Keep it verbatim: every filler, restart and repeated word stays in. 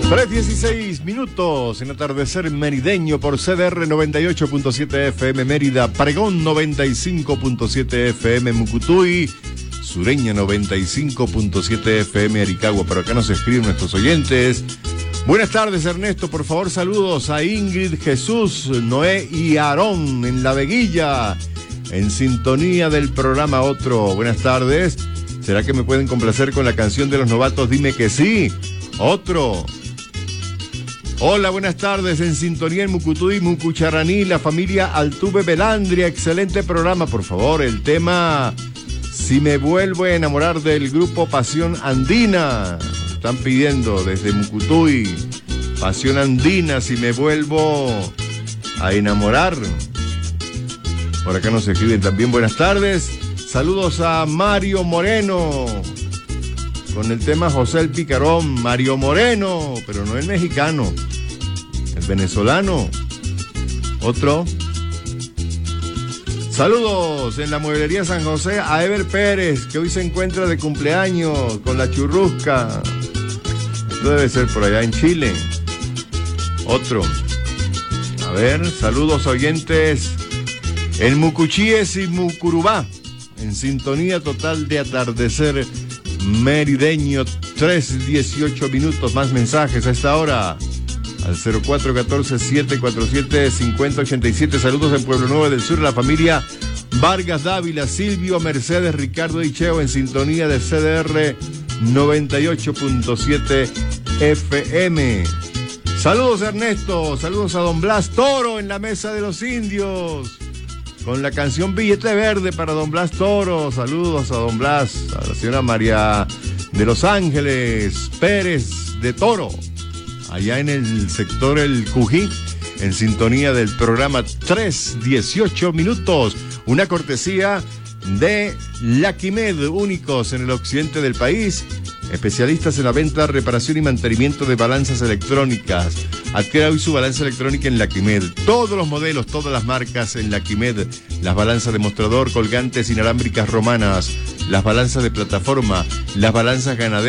tres dieciséis minutos en atardecer merideño por C D R noventa y ocho punto siete F M Mérida, Pregón noventa y cinco punto siete F M Mucutuy, Sureña noventa y cinco punto siete F M Aricagua. Por acá nos escriben nuestros oyentes. Buenas tardes, Ernesto, por favor saludos a Ingrid, Jesús, Noé y Aarón en La Veguilla, en sintonía del programa Otro. Buenas tardes. ¿Será que me pueden complacer con la canción de los novatos? Dime que sí. Otro. Hola, buenas tardes, en sintonía en Mucutuy, Mucucharaní, la familia Altuve Belandria, excelente programa, por favor, el tema Si me vuelvo a enamorar del grupo Pasión Andina, están pidiendo desde Mucutuy, Pasión Andina, si me vuelvo a enamorar. Por acá nos escriben también, buenas tardes, saludos a Mario Moreno, con el tema José el Picarón, Mario Moreno, pero no el mexicano, el venezolano. Otro. Saludos en la mueblería San José a Ever Pérez, que hoy se encuentra de cumpleaños con la churrusca. Esto debe ser por allá en Chile. Otro. A ver, saludos oyentes en Mucuchíes y Mucurubá, en sintonía total de atardecer merideño, tres dieciocho minutos. Más mensajes a esta hora al cero cuatro uno cuatro, siete cuatro siete, cinco cero ocho siete. Saludos en Pueblo Nuevo del Sur, la familia Vargas Dávila, Silvio, Mercedes, Ricardo y Cheo en sintonía de C D R noventa y ocho punto siete F M. Saludos, Ernesto, saludos a don Blas Toro en la Mesa de los Indios con la canción Billete Verde para don Blas Toro. Saludos a don Blas, a la señora María de Los Ángeles Pérez de Toro, allá en el sector El Cují, en sintonía del programa tres dieciocho minutos. Una cortesía de Laquimed, únicos en el occidente del país, especialistas en la venta, reparación y mantenimiento de balanzas electrónicas. Adquiera hoy su balanza electrónica en Laquimed. Todos los modelos, todas las marcas en Laquimed. Las balanzas de mostrador, colgantes inalámbricas romanas, las balanzas de plataforma, las balanzas ganaderas.